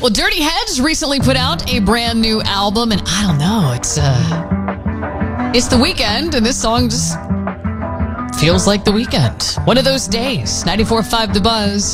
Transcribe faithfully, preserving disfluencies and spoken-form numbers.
Well, Dirty Heads recently put out a brand new album, and I don't know, it's uh, it's the weekend, and this song just feels like the weekend. One of those days. ninety-four point five The Buzz.